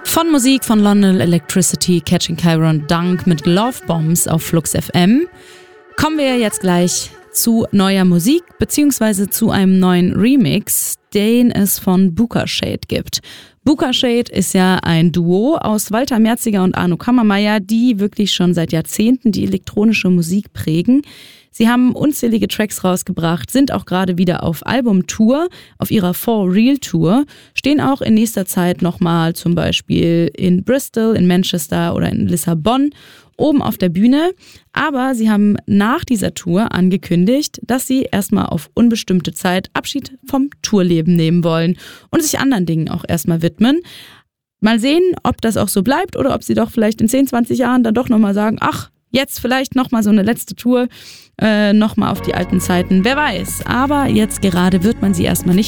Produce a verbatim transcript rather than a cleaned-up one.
Von Musik von London Electricity, Catching Chiron Dunk mit Love Bombs auf Flux F M kommen wir jetzt gleich zu neuer Musik beziehungsweise zu einem neuen Remix, den es von Buka Shade gibt. Buka Shade ist ja ein Duo aus Walter Merziger und Arno Kammermeier, die wirklich schon seit Jahrzehnten die elektronische Musik prägen. Sie haben unzählige Tracks rausgebracht, sind auch gerade wieder auf Albumtour, auf ihrer For Real Tour, stehen auch in nächster Zeit nochmal zum Beispiel in Bristol, in Manchester oder in Lissabon oben auf der Bühne. Aber sie haben nach dieser Tour angekündigt, dass sie erstmal auf unbestimmte Zeit Abschied vom Tourleben nehmen wollen und sich anderen Dingen auch erstmal widmen. Mal sehen, ob das auch so bleibt oder ob sie doch vielleicht in zehn, zwanzig Jahren dann doch nochmal sagen, ach, jetzt vielleicht nochmal so eine letzte Tour, äh, nochmal auf die alten Zeiten, wer weiß. Aber jetzt gerade wird man sie erstmal nicht